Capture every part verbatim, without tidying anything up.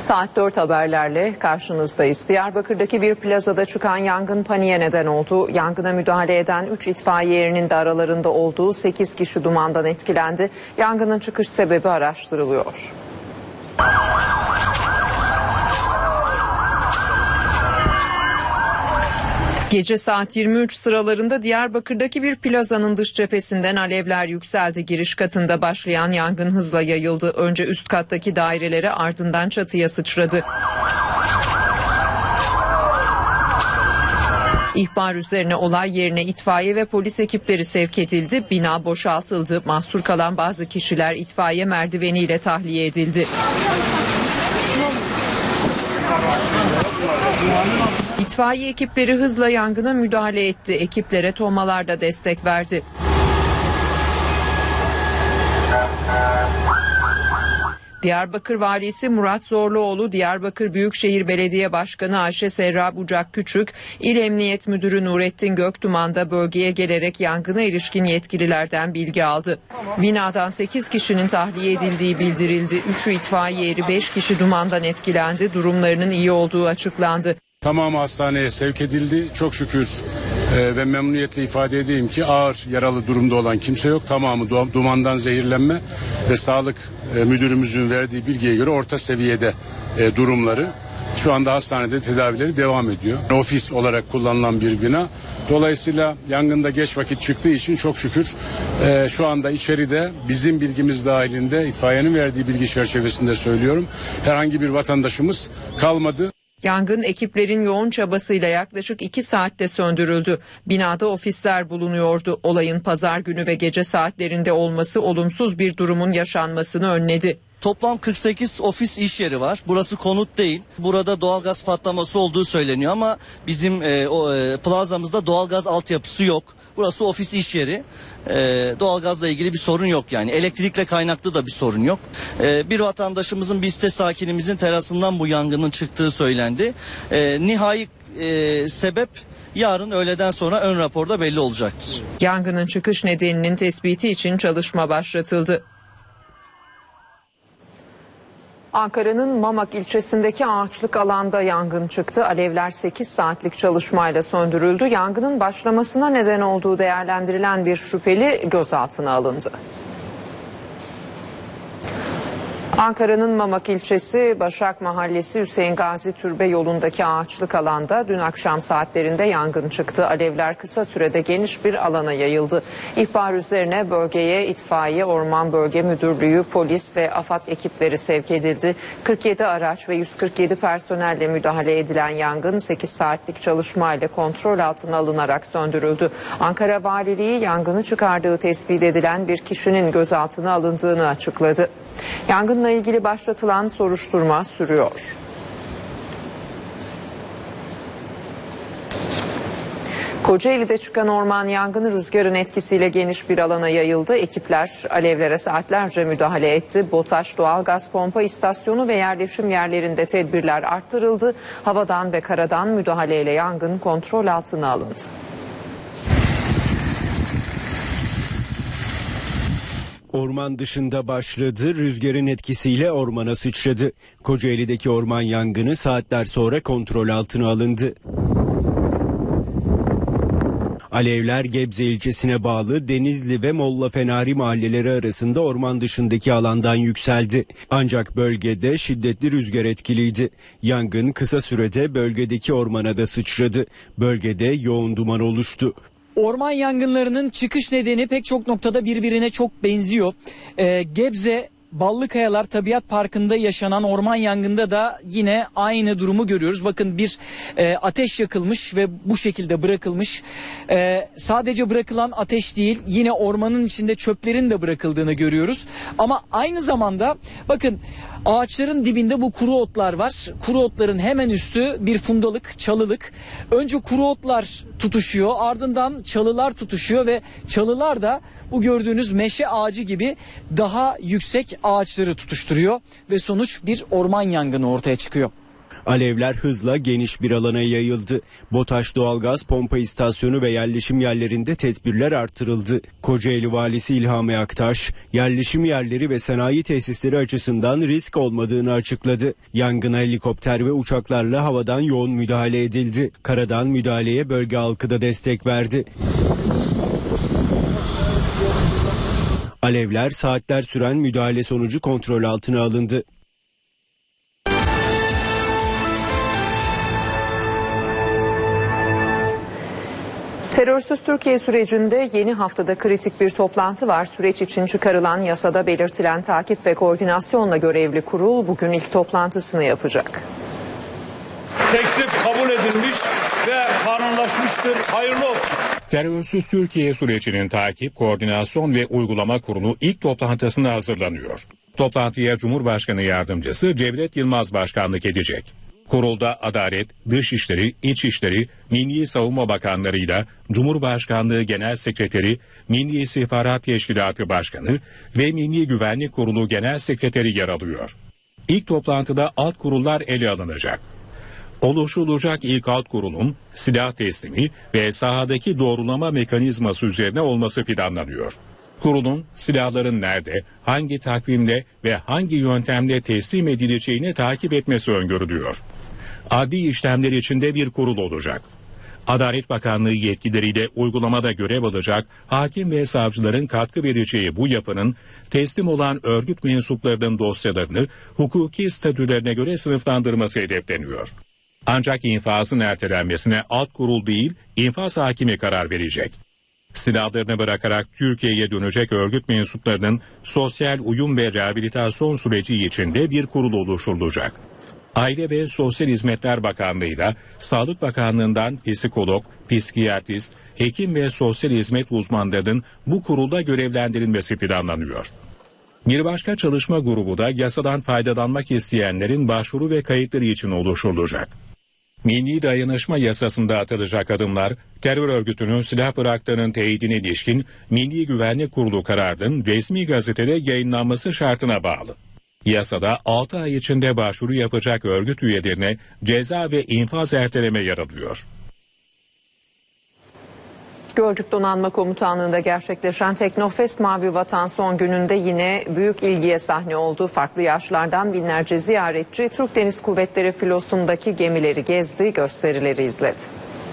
Saat dört haberlerle karşınızdayız. Diyarbakır'daki bir plazada çıkan yangın paniğe neden oldu. Yangına müdahale eden üç itfaiye erinin de aralarında olduğu sekiz kişi dumandan etkilendi. Yangının çıkış sebebi araştırılıyor. Gece saat yirmi üç sıralarında Diyarbakır'daki bir plazanın dış cephesinden alevler yükseldi. Giriş katında başlayan yangın hızla yayıldı. Önce üst kattaki dairelere, ardından çatıya sıçradı. İhbar üzerine olay yerine itfaiye ve polis ekipleri sevk edildi. Bina boşaltıldı. Mahsur kalan bazı kişiler itfaiye merdiveniyle tahliye edildi. İtfaiye ekipleri hızla yangına müdahale etti. Ekiplere tomalar da destek verdi. Diyarbakır Valisi Murat Zorluoğlu, Diyarbakır Büyükşehir Belediye Başkanı Ayşe Serra Bucak Küçük, İl Emniyet Müdürü Nurettin Göktuman da bölgeye gelerek yangına ilişkin yetkililerden bilgi aldı. Binadan sekiz kişinin tahliye edildiği bildirildi. üçü itfaiye eri, beş kişi dumandan etkilendi. Durumlarının iyi olduğu açıklandı. Tamamı hastaneye sevk edildi. Çok şükür e, ve memnuniyetle ifade edeyim ki ağır yaralı durumda olan kimse yok. Tamamı du- dumandan zehirlenme ve sağlık e, müdürümüzün verdiği bilgiye göre orta seviyede e, durumları. Şu anda hastanede tedavileri devam ediyor. Ofis olarak kullanılan bir bina. Dolayısıyla yangında geç vakit çıktığı için çok şükür e, şu anda içeride bizim bilgimiz dahilinde, itfaiyenin verdiği bilgi çerçevesinde söylüyorum, herhangi bir vatandaşımız kalmadı. Yangın ekiplerin yoğun çabasıyla yaklaşık iki saatte söndürüldü. Binada ofisler bulunuyordu. Olayın pazar günü ve gece saatlerinde olması olumsuz bir durumun yaşanmasını önledi. Toplam kırk sekiz ofis iş yeri var. Burası konut değil. Burada doğalgaz patlaması olduğu söyleniyor ama bizim e, o, e, plazamızda doğalgaz altyapısı yok. Burası ofis iş yeri. E, doğalgazla ilgili bir sorun yok yani. Elektrikle kaynaklı da bir sorun yok. E, bir vatandaşımızın, bir site sakinimizin terasından bu yangının çıktığı söylendi. E, nihai e, sebep yarın öğleden sonra ön raporda belli olacaktır. Yangının çıkış nedeninin tespiti için çalışma başlatıldı. Ankara'nın Mamak ilçesindeki ağaçlık alanda yangın çıktı. Alevler sekiz saatlik çalışmayla söndürüldü. Yangının başlamasına neden olduğu değerlendirilen bir şüpheli gözaltına alındı. Ankara'nın Mamak ilçesi Başak Mahallesi Hüseyin Gazi Türbe yolundaki ağaçlık alanda dün akşam saatlerinde yangın çıktı. Alevler kısa sürede geniş bir alana yayıldı. İhbar üzerine bölgeye itfaiye, Orman Bölge Müdürlüğü, polis ve AFAD ekipleri sevk edildi. kırk yedi araç ve yüz kırk yedi personelle müdahale edilen yangın sekiz saatlik çalışmayla kontrol altına alınarak söndürüldü. Ankara Valiliği yangını çıkardığı tespit edilen bir kişinin gözaltına alındığını açıkladı. Yangınla ilgili başlatılan soruşturma sürüyor. Kocaeli'de çıkan orman yangını rüzgarın etkisiyle geniş bir alana yayıldı. Ekipler alevlere saatlerce müdahale etti. BOTAŞ doğalgaz pompa istasyonu ve yerleşim yerlerinde tedbirler arttırıldı. Havadan ve karadan müdahaleyle yangın kontrol altına alındı. Orman dışında başladı, rüzgarın etkisiyle ormana sıçradı. Kocaeli'deki orman yangını saatler sonra kontrol altına alındı. Alevler Gebze ilçesine bağlı Denizli ve Molla Fenari mahalleleri arasında orman dışındaki alandan yükseldi. Ancak bölgede şiddetli rüzgar etkiliydi. Yangın kısa sürede bölgedeki ormana da sıçradı. Bölgede yoğun duman oluştu. Orman yangınlarının çıkış nedeni pek çok noktada birbirine çok benziyor. Ee, Gebze Ballıkayalar Tabiat Parkı'nda yaşanan orman yangında da yine aynı durumu görüyoruz. Bakın bir e, ateş yakılmış ve bu şekilde bırakılmış. E, sadece bırakılan ateş değil, yine ormanın içinde çöplerin de bırakıldığını görüyoruz. Ama aynı zamanda bakın ağaçların dibinde bu kuru otlar var. Kuru otların hemen üstü bir fundalık, çalılık. Önce kuru otlar tutuşuyor, ardından çalılar tutuşuyor ve çalılar da bu gördüğünüz meşe ağacı gibi daha yüksek ağaçları tutuşturuyor ve sonuç bir orman yangını ortaya çıkıyor. Alevler hızla geniş bir alana yayıldı. BOTAŞ doğalgaz pompa istasyonu ve yerleşim yerlerinde tedbirler artırıldı. Kocaeli Valisi İlhami Aktaş, yerleşim yerleri ve sanayi tesisleri açısından risk olmadığını açıkladı. Yangına helikopter ve uçaklarla havadan yoğun müdahale edildi. Karadan müdahaleye bölge halkı da destek verdi. Alevler saatler süren müdahale sonucu kontrol altına alındı. Terörsüz Türkiye sürecinde yeni haftada kritik bir toplantı var. Süreç için çıkarılan yasada belirtilen takip ve koordinasyonla görevli kurul bugün ilk toplantısını yapacak. Teklif kabul edilmiş ve kanunlaşmıştır. Hayırlı olsun. Terörsüz Türkiye sürecinin takip, koordinasyon ve uygulama kurulu ilk toplantısına hazırlanıyor. Toplantıya Cumhurbaşkanı Yardımcısı Cevdet Yılmaz başkanlık edecek. Kurulda Adalet, Dışişleri, İçişleri, Milli Savunma Bakanlarıyla Cumhurbaşkanlığı Genel Sekreteri, Milli İstihbarat Teşkilatı Başkanı ve Milli Güvenlik Kurulu Genel Sekreteri yer alıyor. İlk toplantıda alt kurullar ele alınacak. Oluşturulacak ilk alt kurulun silah teslimi ve sahadaki doğrulama mekanizması üzerine olması planlanıyor. Kurulun silahların nerede, hangi takvimde ve hangi yöntemle teslim edileceğini takip etmesi öngörülüyor. Adli işlemler içinde bir kurul olacak. Adalet Bakanlığı yetkileriyle uygulamada görev alacak hakim ve savcıların katkı vereceği bu yapının teslim olan örgüt mensuplarının dosyalarını hukuki statülerine göre sınıflandırması hedefleniyor. Ancak infazın ertelenmesine alt kurul değil, infaz hakimi karar verecek. Silahlarını bırakarak Türkiye'ye dönecek örgüt mensuplarının sosyal uyum ve rehabilitasyon süreci içinde bir kurul oluşturulacak. Aile ve Sosyal Hizmetler Bakanlığı'yla Sağlık Bakanlığı'ndan psikolog, psikiyatrist, hekim ve sosyal hizmet uzmanlarının bu kurulda görevlendirilmesi planlanıyor. Bir başka çalışma grubu da yasadan faydalanmak isteyenlerin başvuru ve kayıtları için oluşturulacak. Milli Dayanışma Yasası'nda atılacak adımlar, terör örgütünün silah bıraktığının teyidine ilişkin Milli Güvenlik Kurulu kararının resmi gazetede yayınlanması şartına bağlı. Yasada altı ay içinde başvuru yapacak örgüt üyelerine ceza ve infaz erteleme yer alıyor. Gölcük Donanma Komutanlığı'nda gerçekleşen Teknofest Mavi Vatan son gününde yine büyük ilgiye sahne oldu. Farklı yaşlardan binlerce ziyaretçi Türk Deniz Kuvvetleri filosundaki gemileri gezdi, gösterileri izledi.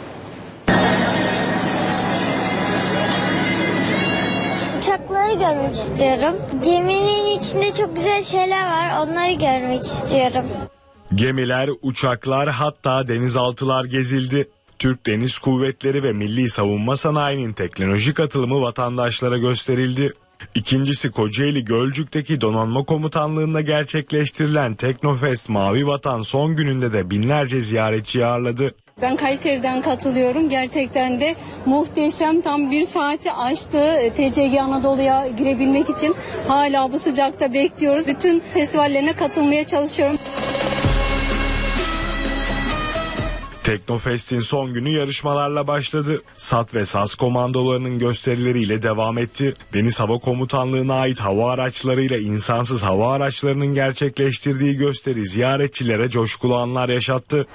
Uçakları görmek istiyorum. Geminin içinde çok güzel şeyler var, onları görmek istiyorum. Gemiler, uçaklar, hatta denizaltılar gezildi. Türk Deniz Kuvvetleri ve Milli Savunma Sanayi'nin teknolojik atılımı vatandaşlara gösterildi. İkincisi Kocaeli Gölcük'teki Donanma Komutanlığı'nda gerçekleştirilen Teknofest Mavi Vatan son gününde de binlerce ziyaretçi ağırladı. Ben Kayseri'den katılıyorum. Gerçekten de muhteşem, tam bir saati aştı. T C G Anadolu'ya girebilmek için hala bu sıcakta bekliyoruz. Bütün festivallerine katılmaya çalışıyorum. Teknofest'in son günü yarışmalarla başladı. SAT ve SAS komandolarının gösterileriyle devam etti. Deniz Hava Komutanlığı'na ait hava araçlarıyla insansız hava araçlarının gerçekleştirdiği gösteri ziyaretçilere coşkulu anlar yaşattı.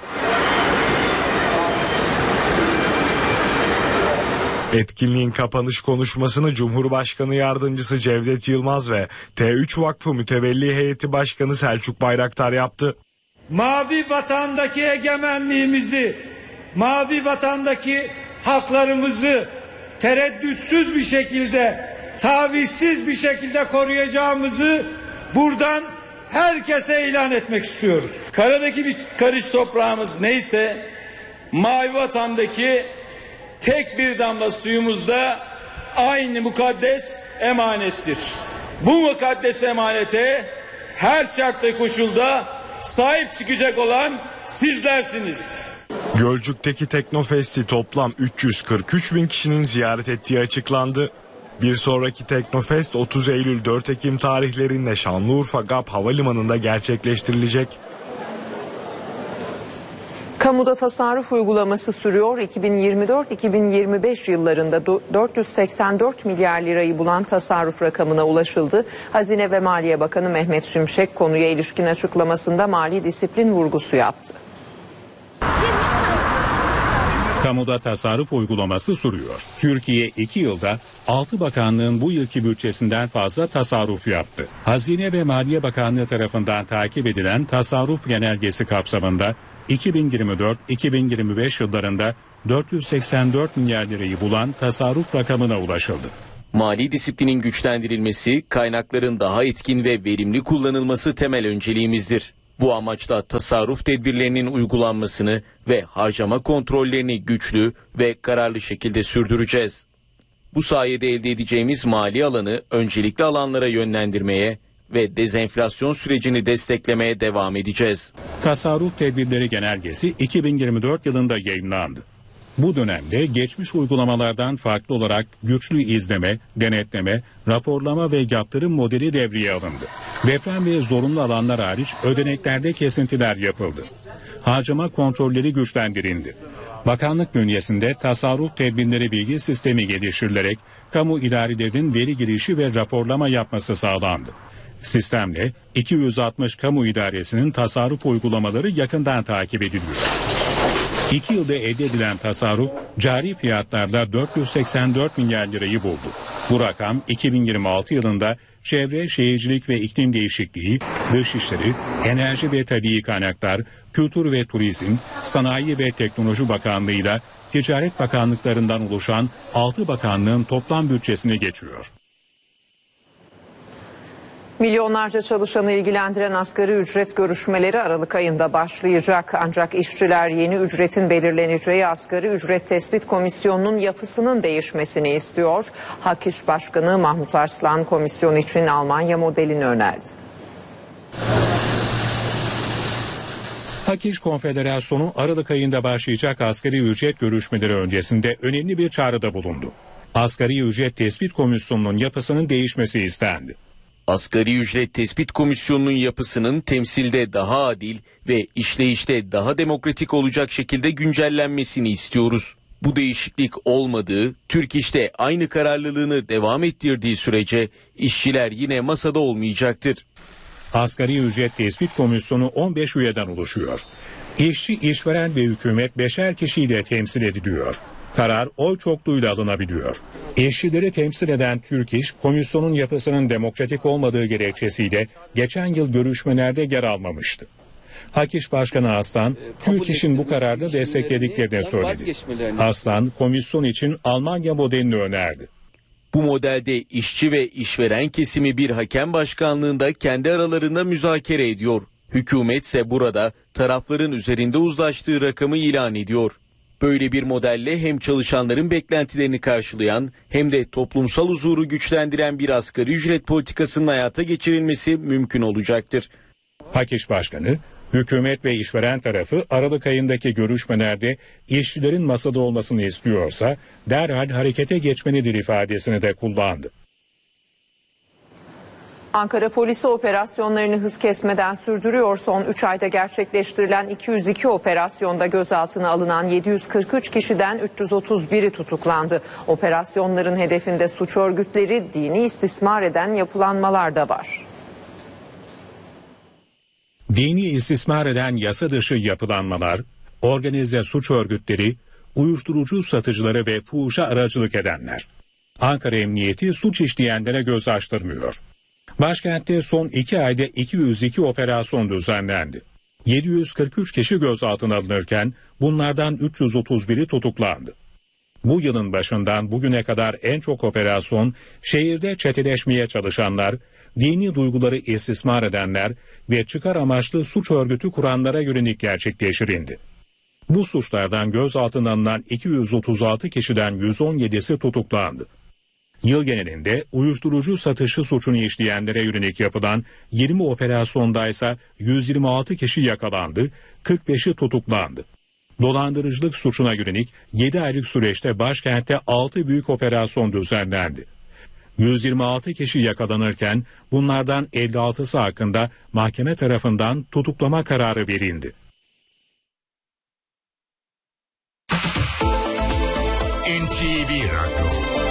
Etkinliğin kapanış konuşmasını Cumhurbaşkanı Yardımcısı Cevdet Yılmaz ve T üç Vakfı Mütevelli Heyeti Başkanı Selçuk Bayraktar yaptı. Mavi vatandaki egemenliğimizi, mavi vatandaki haklarımızı tereddütsüz bir şekilde, tavizsiz bir şekilde koruyacağımızı buradan herkese ilan etmek istiyoruz. Karadaki bir karış toprağımız neyse, mavi vatandaki tek bir damla suyumuz da aynı mukaddes emanettir. Bu mukaddes emanete her şart ve koşulda sahip çıkacak olan sizlersiniz. Gölcük'teki Teknofest'i toplam üç yüz kırk üç bin kişinin ziyaret ettiği açıklandı. Bir sonraki Teknofest otuz Eylül dört Ekim tarihlerinde Şanlıurfa G A P Havalimanı'nda gerçekleştirilecek. Kamuda tasarruf uygulaması sürüyor. iki bin yirmi dört iki bin yirmi beş yıllarında dört yüz seksen dört milyar lirayı bulan tasarruf rakamına ulaşıldı. Hazine ve Maliye Bakanı Mehmet Şimşek konuya ilişkin açıklamasında mali disiplin vurgusu yaptı. Kamuda tasarruf uygulaması sürüyor. Türkiye iki yılda altı bakanlığın bu yılki bütçesinden fazla tasarruf yaptı. Hazine ve Maliye Bakanlığı tarafından takip edilen tasarruf genelgesi kapsamında iki bin yirmi dört iki bin yirmi beş yıllarında dört yüz seksen dört milyar lirayı bulan tasarruf rakamına ulaşıldı. Mali disiplinin güçlendirilmesi, kaynakların daha etkin ve verimli kullanılması temel önceliğimizdir. Bu amaçla tasarruf tedbirlerinin uygulanmasını ve harcama kontrollerini güçlü ve kararlı şekilde sürdüreceğiz. Bu sayede elde edeceğimiz mali alanı öncelikli alanlara yönlendirmeye ve dezenflasyon sürecini desteklemeye devam edeceğiz. Tasarruf tedbirleri genelgesi iki bin yirmi dört yılında yayınlandı. Bu dönemde geçmiş uygulamalardan farklı olarak güçlü izleme, denetleme, raporlama ve yaptırım modeli devreye alındı. Deprem ve zorunlu alanlar hariç ödeneklerde kesintiler yapıldı. Harcama kontrolleri güçlendirildi. Bakanlık bünyesinde tasarruf tedbirleri bilgi sistemi geliştirilerek kamu idarelerinin veri girişi ve raporlama yapması sağlandı. Sistemle iki yüz altmış kamu idaresinin tasarruf uygulamaları yakından takip ediliyor. İki yılda elde edilen tasarruf cari fiyatlarda dört yüz seksen dört milyar lirayı buldu. Bu rakam iki bin yirmi altı yılında Çevre, Şehircilik ve İklim Değişikliği, Dışişleri, Enerji ve Tabii Kaynaklar, Kültür ve Turizm, Sanayi ve Teknoloji Bakanlığı'yla Ticaret Bakanlıklarından oluşan altı bakanlığın toplam bütçesine geçiyor. Milyonlarca çalışanı ilgilendiren asgari ücret görüşmeleri Aralık ayında başlayacak. Ancak işçiler yeni ücretin belirleneceği asgari ücret tespit komisyonunun yapısının değişmesini istiyor. Hak İş Başkanı Mahmut Arslan komisyon için Almanya modelini önerdi. Hak İş Konfederasyonu Aralık ayında başlayacak asgari ücret görüşmeleri öncesinde önemli bir çağrıda bulundu. Asgari ücret tespit komisyonunun yapısının değişmesi istendi. Asgari ücret tespit komisyonunun yapısının temsilde daha adil ve işleyişte daha demokratik olacak şekilde güncellenmesini istiyoruz. Bu değişiklik olmadığı, Türk İş'te aynı kararlılığını devam ettirdiği sürece işçiler yine masada olmayacaktır. Asgari ücret tespit komisyonu on beş üyeden oluşuyor. İşçi, işveren ve hükümet beşer kişiyle temsil ediliyor. Karar oy çokluğuyla alınabiliyor. İşçileri temsil eden Türk İş, komisyonun yapısının demokratik olmadığı gerekçesiyle geçen yıl görüşmelerde yer almamıştı. Hak İş Başkanı Aslan, Türk İş'in bu kararını desteklediklerini söyledi. Aslan, komisyon için Almanya modelini önerdi. Bu modelde işçi ve işveren kesimi bir hakem başkanlığında kendi aralarında müzakere ediyor. Hükümet ise burada tarafların üzerinde uzlaştığı rakamı ilan ediyor. Böyle bir modelle hem çalışanların beklentilerini karşılayan hem de toplumsal huzuru güçlendiren bir asgari ücret politikasının hayata geçirilmesi mümkün olacaktır. Hak İş Başkanı, hükümet ve işveren tarafı Aralık ayındaki görüşmelerde işçilerin masada olmasını istiyorsa derhal harekete geçmelidir ifadesini de kullandı. Ankara polisi operasyonlarını hız kesmeden sürdürüyor. Son üç ayda gerçekleştirilen iki yüz iki operasyonda gözaltına alınan yedi yüz kırk üç kişiden üç yüz otuz biri tutuklandı. Operasyonların hedefinde suç örgütleri, dini istismar eden yapılanmalar da var. Dini istismar eden yasa dışı yapılanmalar, organize suç örgütleri, uyuşturucu satıcıları ve fuhuşa aracılık edenler. Ankara Emniyeti suç işleyenlere göz açtırmıyor. Başkentte son iki ayda iki yüz iki operasyon düzenlendi. yedi yüz kırk üç kişi gözaltına alınırken bunlardan üç yüz otuz biri tutuklandı. Bu yılın başından bugüne kadar en çok operasyon şehirde çeteleşmeye çalışanlar, dini duyguları istismar edenler ve çıkar amaçlı suç örgütü kuranlara yönelik gerçekleştirildi. Bu suçlardan gözaltına alınan iki yüz otuz altı kişiden yüz on yedisi tutuklandı. Yıl genelinde uyuşturucu satışı suçunu işleyenlere yönelik yapılan yirmi operasyondaysa yüz yirmi altı kişi yakalandı, kırk beşi tutuklandı. Dolandırıcılık suçuna yönelik yedi aylık süreçte başkentte altı büyük operasyon düzenlendi. yüz yirmi altı kişi yakalanırken bunlardan elli altısı hakkında mahkeme tarafından tutuklama kararı verildi. N T V Radyo.